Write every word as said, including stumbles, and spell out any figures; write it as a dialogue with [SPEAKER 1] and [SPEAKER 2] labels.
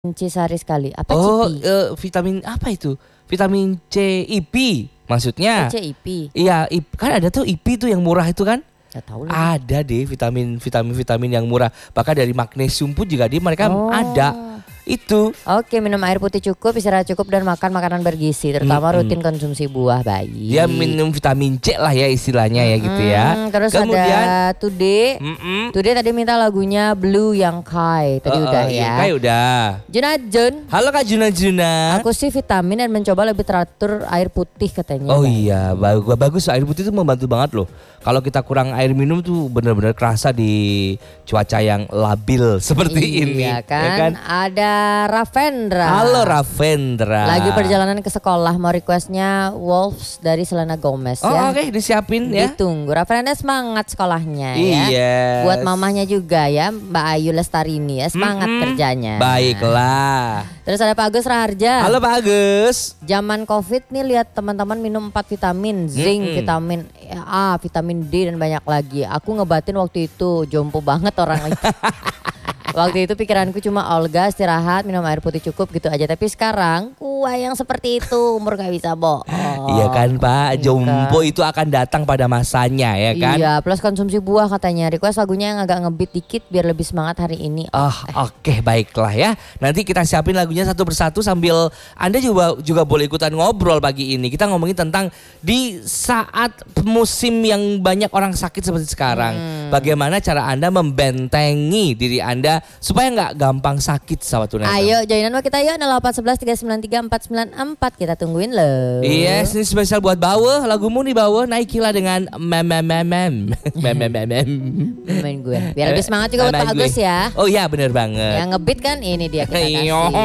[SPEAKER 1] C sehari sekali. Apa
[SPEAKER 2] Oh,
[SPEAKER 1] C I P?
[SPEAKER 2] uh, vitamin apa itu? Vitamin C I P maksudnya.
[SPEAKER 1] Oh, C I P.
[SPEAKER 2] Iya, I P, kan ada tuh I P tuh yang murah itu kan?
[SPEAKER 1] Gak tahu lah.
[SPEAKER 2] Ada deh vitamin vitamin vitamin yang murah. Bahkan dari magnesium pun juga dia mereka
[SPEAKER 1] Oh.
[SPEAKER 2] ada. Itu.
[SPEAKER 1] Oke, minum air putih cukup, istirahat cukup dan makan makanan bergizi, terutama
[SPEAKER 2] Mm-mm.
[SPEAKER 1] rutin konsumsi buah bayi.
[SPEAKER 2] Dia minum vitamin C lah ya istilahnya ya gitu ya.
[SPEAKER 1] Hmm, terus
[SPEAKER 2] Kemudian,
[SPEAKER 1] ada Today.
[SPEAKER 2] Mm-mm.
[SPEAKER 1] Today tadi minta lagunya Blue yang Kai. Tadi
[SPEAKER 2] Uh,
[SPEAKER 1] udah
[SPEAKER 2] uh,
[SPEAKER 1] ya.
[SPEAKER 2] iya, kayak udah.
[SPEAKER 1] Juna Jun.
[SPEAKER 2] Halo Kak Juna Juna.
[SPEAKER 1] Aku sih vitamin dan mencoba lebih teratur air putih katanya.
[SPEAKER 2] Oh
[SPEAKER 1] Bang.
[SPEAKER 2] iya, bagus, bagus air putih itu membantu banget loh. Kalau kita kurang air minum tuh benar-benar kerasa di cuaca yang labil seperti ini.
[SPEAKER 1] Iya kan?
[SPEAKER 2] Ya kan?
[SPEAKER 1] Ada Ravendra.
[SPEAKER 2] Halo Ravendra.
[SPEAKER 1] Lagi perjalanan ke sekolah, mau requestnya Wolves dari Selena Gomez
[SPEAKER 2] Oh
[SPEAKER 1] ya.
[SPEAKER 2] oke, disiapin ya.
[SPEAKER 1] Ditunggu. Ravendra semangat sekolahnya ya.
[SPEAKER 2] Iya.
[SPEAKER 1] Buat mamahnya juga ya, Mbak Ayu Lestarini ya, semangat
[SPEAKER 2] Mm-mm.
[SPEAKER 1] kerjanya.
[SPEAKER 2] Baiklah.
[SPEAKER 1] Terus ada Pak Agus Raharja.
[SPEAKER 2] Halo Pak Agus.
[SPEAKER 1] Zaman Covid nih lihat teman-teman minum empat vitamin, zinc,
[SPEAKER 2] Mm-mm.
[SPEAKER 1] vitamin A, vitamin D dan banyak lagi. Aku ngebatin waktu itu, jompo banget orang itu. Waktu itu pikiranku cuma Olga istirahat, minum air putih cukup gitu aja. Tapi sekarang gua yang seperti itu umur gak bisa bohong.
[SPEAKER 2] Iya kan Pak,
[SPEAKER 1] Iya
[SPEAKER 2] jompo
[SPEAKER 1] kan?
[SPEAKER 2] itu akan datang pada masanya ya kan.
[SPEAKER 1] Iya, plus konsumsi buah katanya. Request lagunya yang agak ngebeat dikit biar lebih semangat hari ini.
[SPEAKER 2] Oh, oke baiklah ya. Nanti kita siapin lagunya satu persatu sambil Anda juga juga boleh ikutan ngobrol pagi ini. Kita ngomongin tentang di saat musim yang banyak orang sakit seperti sekarang.
[SPEAKER 1] Hmm.
[SPEAKER 2] Bagaimana cara Anda membentengi diri Anda supaya nggak gampang sakit sahabat Tunesa.
[SPEAKER 1] Ayo joinan sama kita yuk nol delapan satu satu tiga sembilan tiga empat sembilan empat. Kita tungguin loh.
[SPEAKER 2] Yes, ini spesial buat Bawe. Lagumu nih Bawe, naikilah dengan mem mem mem mem mem mem mem mem.
[SPEAKER 1] Main gue. Biar lebih semangat juga buat
[SPEAKER 2] Main
[SPEAKER 1] Pak
[SPEAKER 2] gue.
[SPEAKER 1] Agus ya.
[SPEAKER 2] Oh iya bener banget.
[SPEAKER 1] Yang ngebeat kan ini dia kita kasih.
[SPEAKER 2] Iyo.